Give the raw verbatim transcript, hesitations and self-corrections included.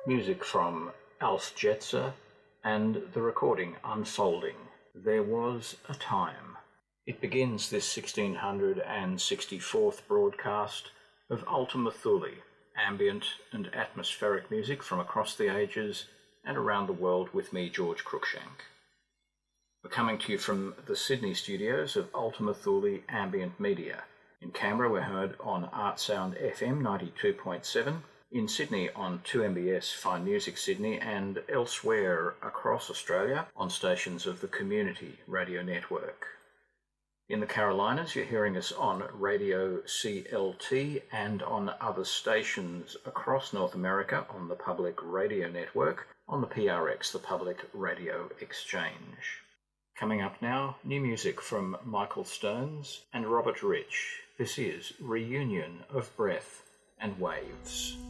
Music from Alf Jetzer and the recording Unfolding, There Was a Time. It begins this sixteen sixty-fourth broadcast of Ultima Thule, ambient and atmospheric music from across the ages and around the world with me, George Cruikshank. We're coming to you from the Sydney studios of Ultima Thule Ambient Media. In Canberra we're heard on Artsound F M ninety-two point seven, in Sydney on two M B S Fine Music Sydney, and elsewhere across Australia on stations of the Community Radio Network. In the Carolinas, you're hearing us on Radio C L T and on other stations across North America on the Public Radio Network, on the P R X, the Public Radio Exchange. Coming up now, new music from Michael Stones and Robert Rich. This is Reunion of Breath and Waves.